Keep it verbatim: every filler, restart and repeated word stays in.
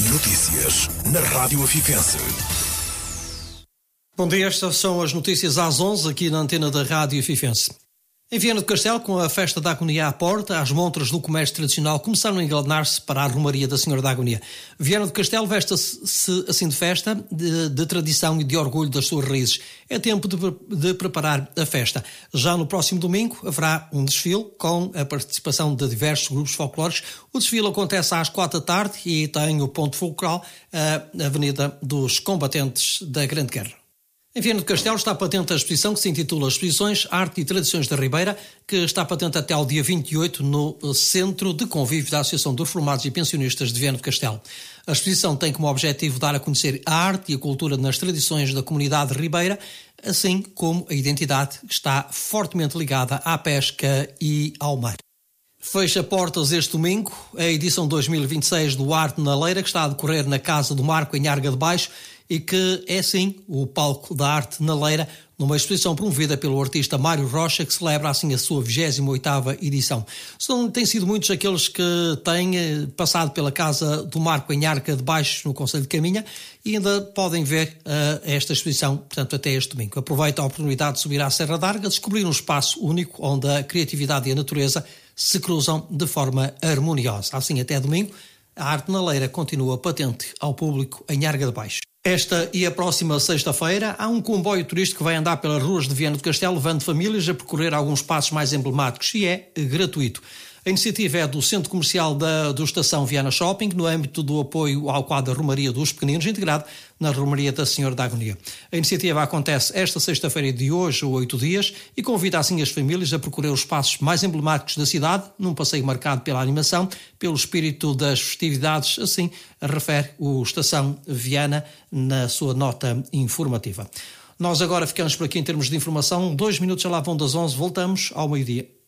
Notícias na Rádio Afifense. Bom dia, estas são as notícias às onze aqui na antena da Rádio Afifense. Em Viana do Castelo, com a festa da Agonia à porta, as montras do comércio tradicional começaram a engalanar-se para a Romaria da Senhora da Agonia. Viana do Castelo veste-se assim de festa, de, de tradição e de orgulho das suas raízes. É tempo de, de preparar a festa. Já no próximo domingo haverá um desfile com a participação de diversos grupos folclóricos. O desfile acontece às quatro da tarde e tem o ponto focal a Avenida dos Combatentes da Grande Guerra. Em Viana do Castelo está patente a exposição que se intitula Exposições, Arte e Tradições da Ribeira, que está patente até ao dia vinte e oito no Centro de Convívio da Associação de Reformados e Pensionistas de Viana do Castelo. A exposição tem como objetivo dar a conhecer a arte e a cultura nas tradições da comunidade ribeira, assim como a identidade que está fortemente ligada à pesca e ao mar. Fecha portas este domingo a edição dois mil e vinte e seis do Arte na Leira, que está a decorrer na Casa do Marco, em Arga de Baixo, e que é sim o palco da arte na Leira, numa exposição promovida pelo artista Mário Rocha, que celebra assim a sua vigésima oitava edição. São, têm sido muitos aqueles que têm passado pela Casa do Marco, em Arga de Baixo, no Concelho de Caminha, e ainda podem ver uh, esta exposição, portanto, até este domingo. Aproveito a oportunidade de subir à Serra d'Arga, descobrir um espaço único onde a criatividade e a natureza se cruzam de forma harmoniosa. Assim, até domingo, a arte na Leira continua patente ao público em Arga de Baixo. Esta e a próxima sexta-feira há um comboio turístico que vai andar pelas ruas de Viana do Castelo, levando famílias a percorrer alguns passos mais emblemáticos, e é gratuito. A iniciativa é do Centro Comercial da do Estação Viana Shopping, no âmbito do apoio ao quadro da Romaria dos Pequeninos, integrado na Romaria da Senhora da Agonia. A iniciativa acontece esta sexta-feira de hoje, ou oito dias, e convida assim as famílias a percorrer os passos mais emblemáticos da cidade, num passeio marcado pela animação, pelo espírito das festividades, assim refere o Estação Viana na sua nota informativa. Nós agora ficamos por aqui em termos de informação. Dois minutos já lá vão das onze, voltamos ao meio-dia.